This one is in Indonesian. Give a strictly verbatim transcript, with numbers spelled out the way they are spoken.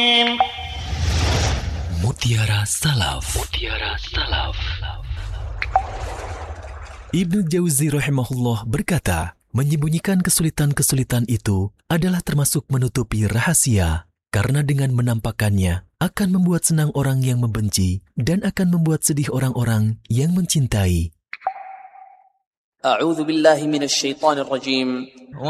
Mutiara Salaf. Mutiara Salaf. Ibnu Jauzi rahimahullah berkata, menyembunyikan kesulitan-kesulitan itu adalah termasuk menutupi rahasia, karena dengan menampakkannya akan membuat senang orang yang membenci dan akan membuat sedih orang-orang yang mencintai. A'udzu billahi minasy syaithanir rajim.